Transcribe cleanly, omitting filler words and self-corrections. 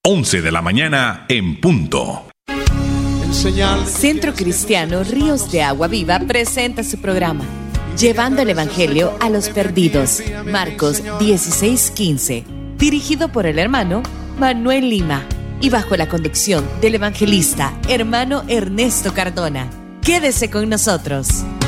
11 de la mañana en punto. Centro Cristiano Ríos de Agua Viva presenta su programa Llevando el Evangelio a los Perdidos, Marcos 16:15, dirigido por el hermano Manuel Lima y bajo la conducción del evangelista hermano Ernesto Cardona. Quédese con nosotros.